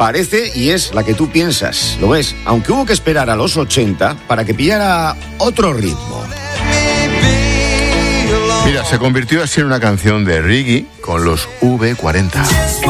parece y es la que tú piensas, lo ves, aunque hubo que esperar a los 80 para que pillara otro ritmo. Mira, se convirtió así en una canción de reggae con los V40.